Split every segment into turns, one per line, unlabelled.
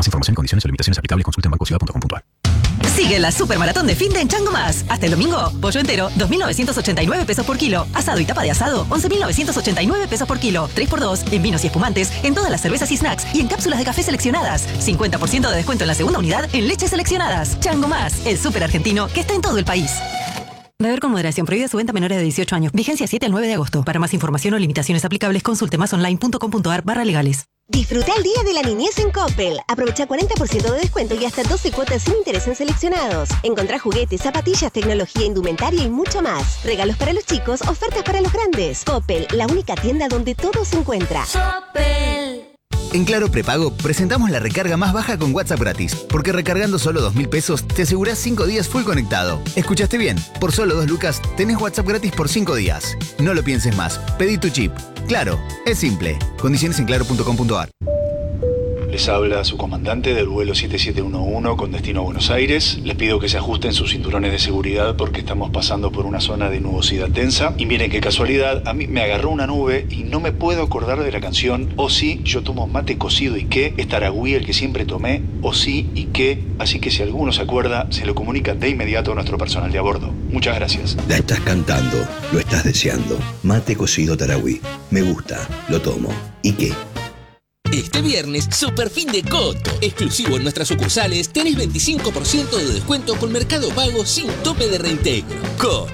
más información y condiciones o limitaciones aplicables consulta en bancociudad.com.ar.
Sigue la supermaratón de fin de en Chango Más. Hasta el domingo, pollo entero, 2.989 pesos por kilo. Asado y tapa de asado, 11.989 pesos por kilo. 3x2 en vinos y espumantes, en todas las cervezas y snacks y en cápsulas de café seleccionadas. 50% de descuento en la segunda unidad en leches seleccionadas. Chango Más, el súper argentino que está en todo el país. Beber con moderación. Prohibida su venta a menores de 18 años. Vigencia 7 al 9 de agosto. Para más información o limitaciones aplicables, consulte masonline.com.ar/legales.
Disfruta el Día de la Niñez en Coppel. Aprovecha 40% de descuento y hasta 12 cuotas sin interés en seleccionados. Encontrá juguetes, zapatillas, tecnología, indumentaria y mucho más. Regalos para los chicos, ofertas para los grandes. Coppel, la única tienda donde todo se encuentra.
Coppel. En Claro Prepago presentamos la recarga más baja con WhatsApp gratis, porque recargando solo 2.000 pesos te asegurás 5 días full conectado. ¿Escuchaste bien? Por solo 2 lucas tenés WhatsApp gratis por 5 días. No lo pienses más. Pedí tu chip. Claro, es simple. Condiciones en claro.com.ar.
Les habla su comandante del vuelo 7711 con destino a Buenos Aires. Les pido que se ajusten sus cinturones de seguridad porque estamos pasando por una zona de nubosidad densa. Y miren qué casualidad, a mí me agarró una nube y no me puedo acordar de la canción O sí, yo tomo mate cocido y qué, es Taragüí el que siempre tomé, O sí y qué. Así que si alguno se acuerda, se lo comunica de inmediato a nuestro personal de a bordo. Muchas gracias.
La estás cantando, lo estás deseando. Mate cocido Taragüí. Me gusta, lo tomo. ¿Y qué?
Este viernes, super fin de Coto. Exclusivo en nuestras sucursales, tenés 25% de descuento con Mercado Pago sin tope de reintegro. Coto.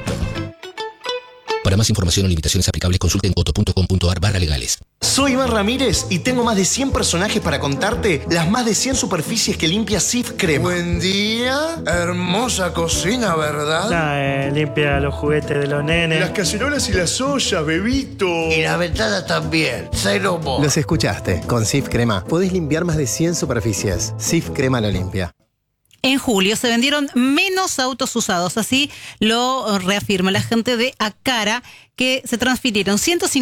Para más información o limitaciones aplicables, consulte en coto.com.ar/legales.
Soy Iván Ramírez y tengo más de 100 personajes para contarte las más de 100 superficies que limpia Cif Crema.
Buen día, hermosa cocina, ¿verdad?
Limpia los juguetes de los nenes.
Las cacerolas y las ollas, bebito.
Y la ventana también, cero mo.
Los escuchaste, con Cif Crema podés limpiar más de 100 superficies. Cif Crema lo limpia.
En julio se vendieron menos autos usados, así lo reafirma la gente de Acara, que se transfirieron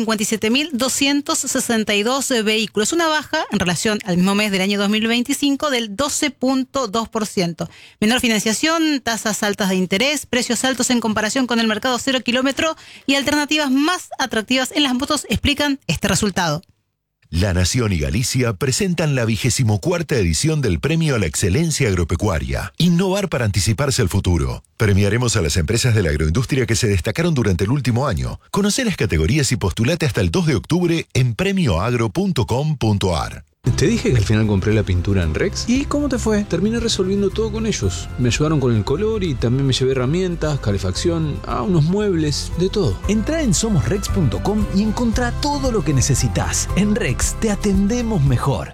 157.262 vehículos, una baja en relación al mismo mes del año 2025 del 12.2%. Menor financiación, tasas altas de interés, precios altos en comparación con el mercado 0 kilómetro y alternativas más atractivas en las motos explican este resultado.
La Nación y Galicia presentan la 24ª edición del Premio a la Excelencia Agropecuaria. Innovar para anticiparse al futuro. Premiaremos a las empresas de la agroindustria que se destacaron durante el último año. Conoce las categorías y postulate hasta el 2 de octubre en premioagro.com.ar.
Te dije que al final compré la pintura en Rex. ¿Y cómo te fue? Terminé resolviendo todo con ellos. Me ayudaron con el color y también me llevé herramientas, calefacción, unos muebles, de todo.
Entrá en somosrex.com y encontrá todo lo que necesitas. En Rex te atendemos mejor.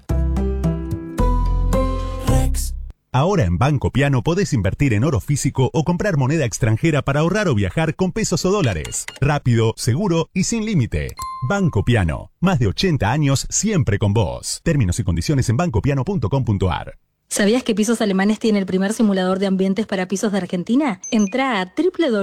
Ahora en Banco Piano podés invertir en oro físico o comprar moneda extranjera para ahorrar o viajar con pesos o dólares. Rápido, seguro y sin límite. Banco Piano. Más de 80 años siempre con vos. Términos y condiciones en bancopiano.com.ar.
¿Sabías que Pisos Alemanes tiene el primer simulador de ambientes para pisos de Argentina? Entrá a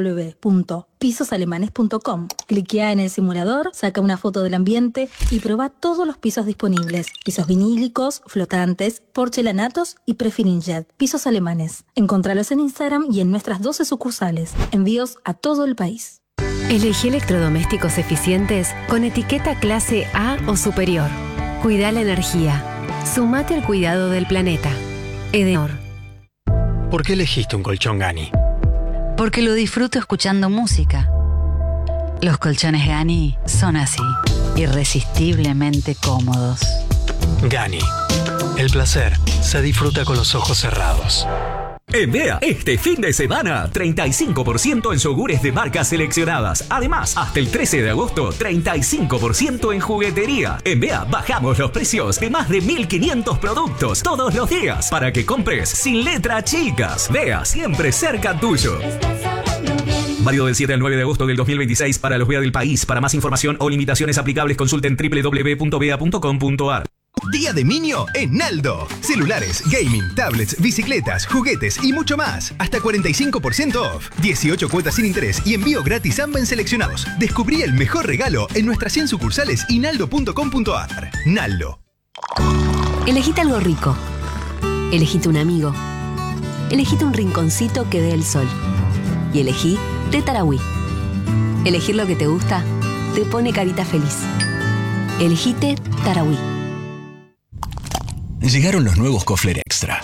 www.pisosalemanes.com. Cliquea en el simulador, saca una foto del ambiente y probá todos los pisos disponibles. Pisos vinílicos, flotantes, porcelanatos y Prefirinjet. Pisos Alemanes. Encontralos en Instagram y en nuestras 12 sucursales. Envíos a todo el país.
Elegí electrodomésticos eficientes con etiqueta clase A o superior. Cuida la energía. Sumate al cuidado del planeta. Edenor.
¿Por qué elegiste un colchón Gani?
Porque lo disfruto escuchando música. Los colchones Gani son así, irresistiblemente cómodos.
Gani. El placer se disfruta con los ojos cerrados.
En Bea, este fin de semana, 35% en yogures de marcas seleccionadas. Además, hasta el 13 de agosto, 35% en juguetería. En Bea, bajamos los precios de más de 1.500 productos todos los días para que compres sin letra chicas. Bea, siempre cerca tuyo. Válido del 7 al 9 de agosto del 2026 para los Bea del país. Para más información o limitaciones aplicables, consulten www.bea.com.ar.
Día de Niño en Naldo. Celulares, gaming, tablets, bicicletas, juguetes y mucho más. Hasta 45% off. 18 cuotas sin interés y envío gratis a en seleccionados. Descubrí el mejor regalo en nuestras 100 sucursales y naldo.com.ar. Naldo.
Elegite algo rico. Elegite un amigo. Elegite un rinconcito que dé el sol. Y elegí Té Taragüí. Elegir lo que te gusta te pone carita feliz. Elegite Taragüí.
llegaron los nuevos Kofler Extra.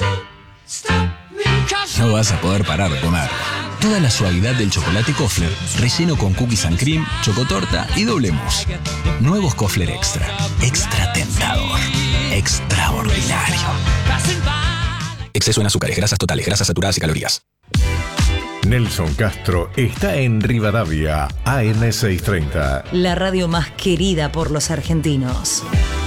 No vas a poder parar de comer. Toda la suavidad del chocolate Kofler, relleno con cookies and cream, chocotorta y doble mousse. Nuevos Kofler Extra. Extra tentador. Extraordinario. Exceso en azúcares, grasas totales, grasas saturadas y calorías.
Nelson Castro está en Rivadavia, AM630.
La radio más querida por los argentinos.